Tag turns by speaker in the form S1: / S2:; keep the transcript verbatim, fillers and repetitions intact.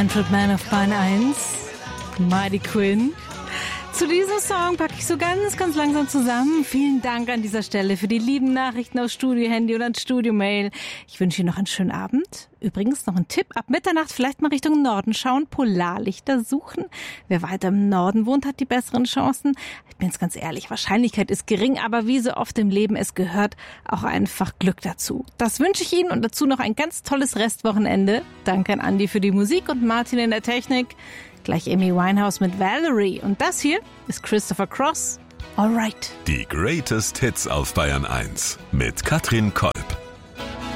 S1: Hundred Men auf Bahn eins, Mighty Quinn. Zu diesem Song packe ich so ganz, ganz langsam zusammen. Vielen Dank an dieser Stelle für die lieben Nachrichten aus Studio-Handy und an Studio-Mail. Ich wünsche Ihnen noch einen schönen Abend. Übrigens noch ein Tipp, ab Mitternacht vielleicht mal Richtung Norden schauen, Polarlichter suchen. Wer weiter im Norden wohnt, hat die besseren Chancen. Ich bin jetzt ganz ehrlich, Wahrscheinlichkeit ist gering, aber wie so oft im Leben, es gehört auch einfach Glück dazu. Das wünsche ich Ihnen und dazu noch ein ganz tolles Restwochenende. Danke an Andi für die Musik und Martin in der Technik. Gleich Amy Winehouse mit Valerie. Und das hier ist Christopher Cross. Alright.
S2: Die Greatest Hits auf Bayern eins mit Katrin Kolb.